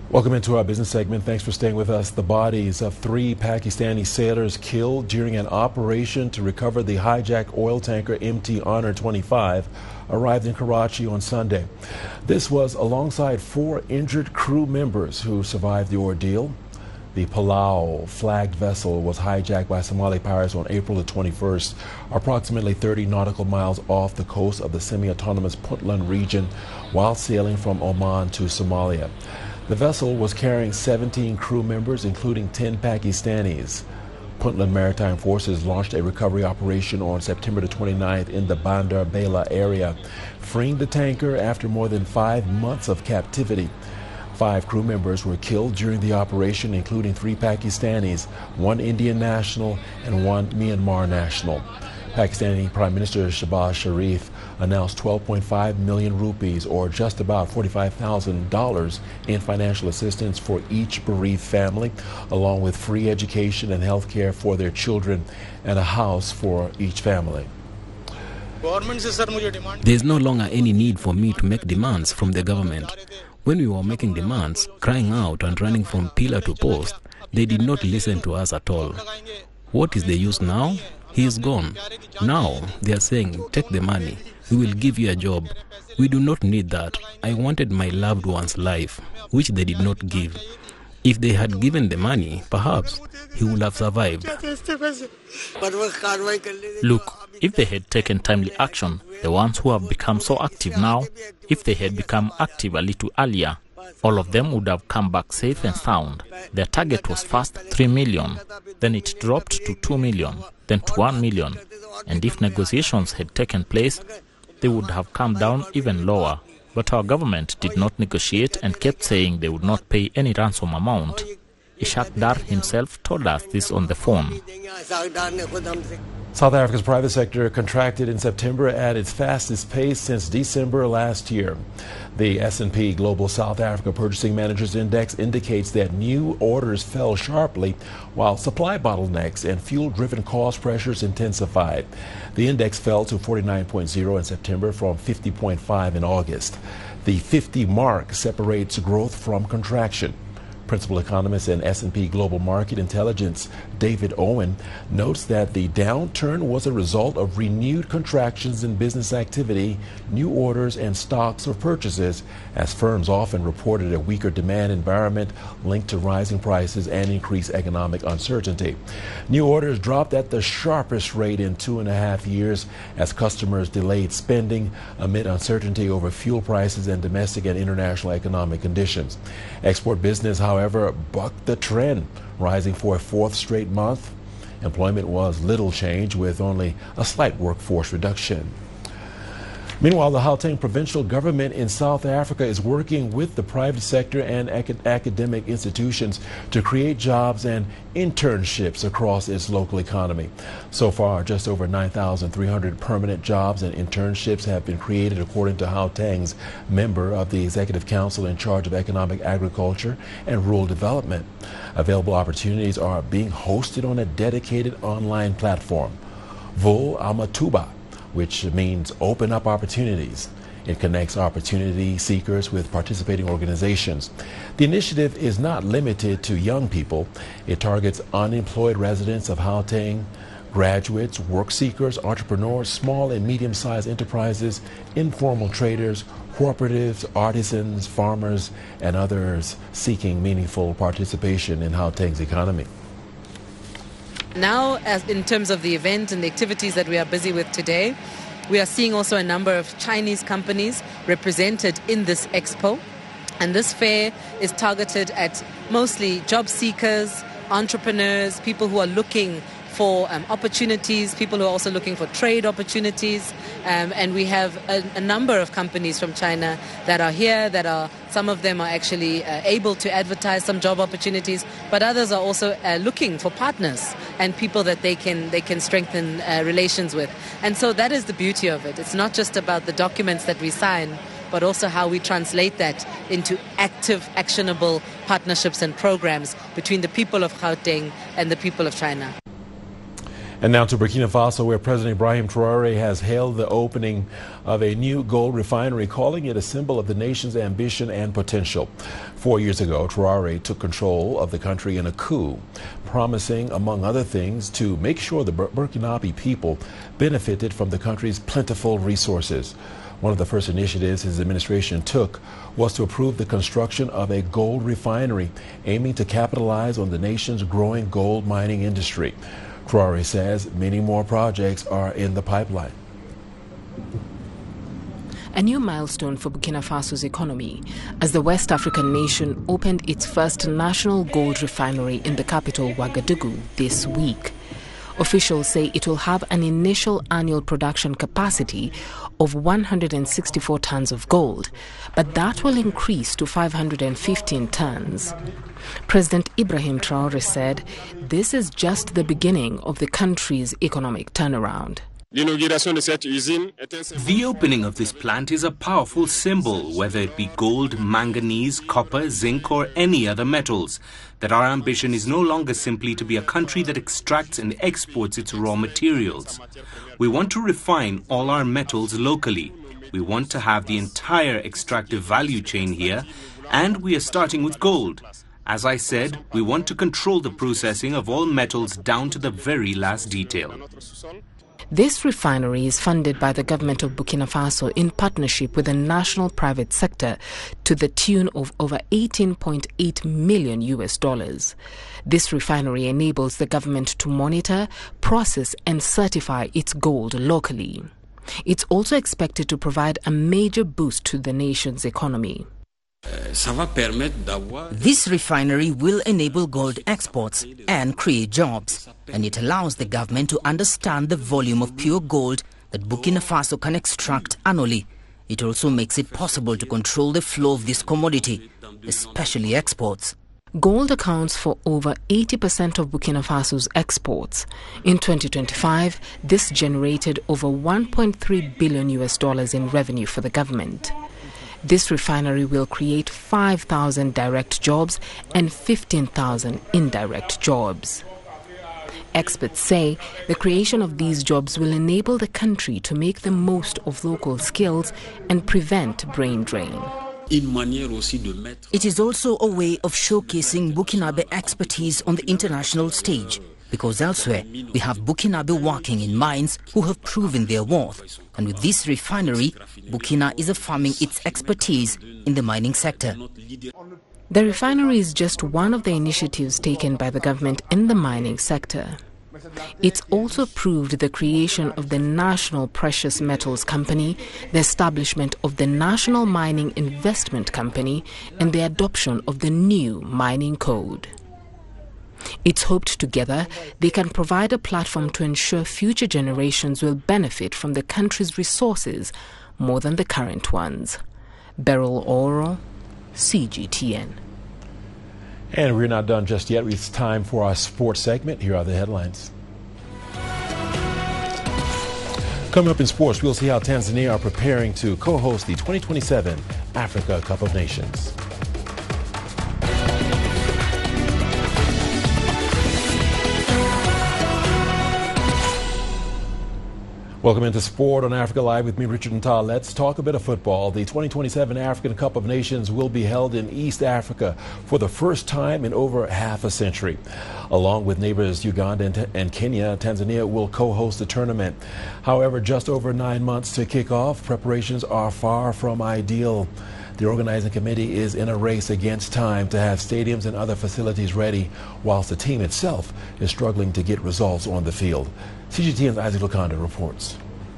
Welcome into our business segment. Thanks for staying with us. The bodies of 3 Pakistani sailors killed during an operation to recover the hijacked oil tanker MT Honor 25 arrived in Karachi on Sunday. This was alongside 4 injured crew members who survived the ordeal. The Palau flagged vessel was hijacked by Somali pirates on April the 21st, approximately 30 nautical miles off the coast of the semi-autonomous Puntland region while sailing from Oman to Somalia. The vessel was carrying 17 crew members, including 10 Pakistanis. Puntland Maritime Forces launched a recovery operation on September the 29th in the Bandar Bela area, freeing the tanker after more than 5 months of captivity. 5 crew members were killed during the operation, including 3 Pakistanis, 1 Indian national, and 1 Myanmar national. Pakistani Prime Minister Shehbaz Sharif announced 12.5 million rupees, or just about $45,000, in financial assistance for each bereaved family, along with free education and health care for their children and a house for each family. There is no longer any need for me to make demands from the government. When we were making demands, crying out and running from pillar to post, they did not listen to us at all. What is the use now? He is gone. Now they are saying, take the money. We will give you a job. We do not need that. I wanted my loved one's life, which they did not give. If they had given the money, perhaps he would have survived. Look, if they had taken timely action, the ones who have become so active now, if they had become active a little earlier, all of them would have come back safe and sound. Their target was first 3 million, then it dropped to 2 million, then to 1 million. And if negotiations had taken place, they would have come down even lower. But our government did not negotiate and kept saying they would not pay any ransom amount. Ishaq Dar himself told us this on the phone. South Africa's private sector contracted in September at its fastest pace since December last year. The S&P Global South Africa Purchasing Managers Index indicates that new orders fell sharply while supply bottlenecks and fuel-driven cost pressures intensified. The index fell to 49.0 in September from 50.5 in August. The 50 mark separates growth from contraction. Principal economist and S&P Global Market Intelligence David Owen notes that the downturn was a result of renewed contractions in business activity, new orders, and stocks of purchases, as firms often reported a weaker demand environment linked to rising prices and increased economic uncertainty. New orders dropped at the sharpest rate in 2.5 years as customers delayed spending amid uncertainty over fuel prices and domestic and international economic conditions. Export business, however, bucked the trend, rising for a 4th straight month. Employment was little change, with only a slight workforce reduction. Meanwhile, the Gauteng provincial government in South Africa is working with the private sector and academic institutions to create jobs and internships across its local economy. So far, just over 9,300 permanent jobs and internships have been created, according to Gauteng's member of the Executive Council in charge of economic agriculture and rural development. Available opportunities are being hosted on a dedicated online platform, Vul Amatuba, which means open up opportunities. It connects opportunity seekers with participating organizations. The initiative is not limited to young people. It targets unemployed residents of Gauteng, graduates, work seekers, entrepreneurs, small and medium-sized enterprises, informal traders, cooperatives, artisans, farmers, and others seeking meaningful participation in Gauteng's economy. Now, as in terms of the event and the activities that we are busy with today, we are seeing also a number of Chinese companies represented in this expo. And this fair is targeted at mostly job seekers, entrepreneurs, people who are looking for opportunities, people who are also looking for trade opportunities. And we have a number of companies from China that are here, some of them are actually able to advertise some job opportunities, but others are also looking for partners and people that they can strengthen relations with. And so that is the beauty of it. It's not just about the documents that we sign, but also how we translate that into active, actionable partnerships and programs between the people of Gauteng and the people of China. And now to Burkina Faso, where President Ibrahim Traoré has hailed the opening of a new gold refinery, calling it a symbol of the nation's ambition and potential. 4 years ago, Traoré took control of the country in a coup, promising, among other things, to make sure the Burkinabe people benefited from the country's plentiful resources. One of the first initiatives his administration took was to approve the construction of a gold refinery, aiming to capitalize on the nation's growing gold mining industry. Traoré says many more projects are in the pipeline. A new milestone for Burkina Faso's economy as the West African nation opened its first national gold refinery in the capital, Ouagadougou, this week. Officials say it will have an initial annual production capacity of 164 tons of gold, but that will increase to 515 tons. President Ibrahim Traoré said this is just the beginning of the country's economic turnaround. The opening of this plant is a powerful symbol, whether it be gold, manganese, copper, zinc or any other metals, that our ambition is no longer simply to be a country that extracts and exports its raw materials. We want to refine all our metals locally. We want to have the entire extractive value chain here, and we are starting with gold. As I said, we want to control the processing of all metals down to the very last detail. This refinery is funded by the government of Burkina Faso in partnership with the national private sector to the tune of over $18.8 million. This refinery enables the government to monitor, process and certify its gold locally. It's also expected to provide a major boost to the nation's economy. This refinery will enable gold exports and create jobs, and it allows the government to understand the volume of pure gold that Burkina Faso can extract annually. It also makes it possible to control the flow of this commodity, especially exports. Gold accounts for over 80% of Burkina Faso's exports. In 2025, this generated over $1.3 billion in revenue for the government. This refinery will create 5,000 direct jobs and 15,000 indirect jobs. Experts say the creation of these jobs will enable the country to make the most of local skills and prevent brain drain. It is also a way of showcasing Burkinabe expertise on the international stage, because elsewhere we have Burkinabe working in mines who have proven their worth. And with this refinery, Burkina is affirming its expertise in the mining sector. The refinery is just one of the initiatives taken by the government in the mining sector. It's also approved the creation of the National Precious Metals Company, the establishment of the National Mining Investment Company, and the adoption of the new mining code. It's hoped together they can provide a platform to ensure future generations will benefit from the country's resources more than the current ones. Beryl Oro, CGTN. And we're not done just yet. It's time for our sports segment. Here are the headlines. Coming up in sports, we'll see how Tanzania are preparing to co-host the 2027 Africa Cup of Nations. Welcome into Sport on Africa Live with me, Richard Ntal. Let's talk a bit of football. The 2027 African Cup of Nations will be held in East Africa for the first time in over half a century. Along with neighbors Uganda and Kenya, Tanzania will co-host the tournament. However, just over 9 months to kick off, preparations are far from ideal. The organizing committee is in a race against time to have stadiums and other facilities ready, whilst the team itself is struggling to get results on the field. CGTN's Isaac Lukonda reports.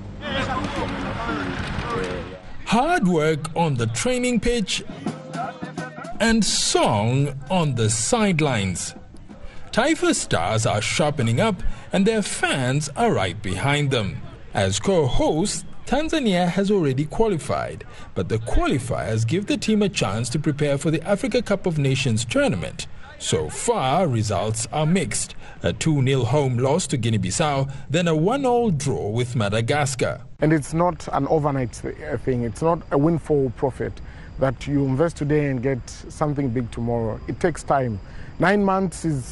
Hard work on the training pitch and song on the sidelines. Taifa Stars are sharpening up and their fans are right behind them. As co-hosts, Tanzania has already qualified, but the qualifiers give the team a chance to prepare for the Africa Cup of Nations tournament. So far, results are mixed. A 2-0 home loss to Guinea-Bissau, then a 1-1 draw with Madagascar. And it's not an overnight thing. It's not a windfall profit that you invest today and get something big tomorrow. It takes time. 9 months is